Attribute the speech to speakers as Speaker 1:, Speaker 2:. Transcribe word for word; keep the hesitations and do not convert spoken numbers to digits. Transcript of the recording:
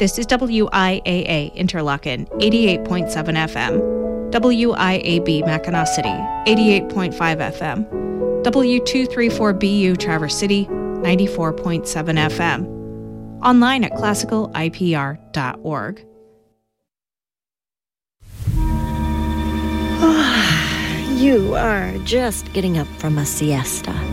Speaker 1: This is W I A A Interlaken, eighty-eight point seven F M. W I A B Mackinac City, eighty-eight point five F M. W two thirty-four B U Traverse City, ninety-four point seven F M. Online at classical I P R dot org.
Speaker 2: You are just getting up from a siesta.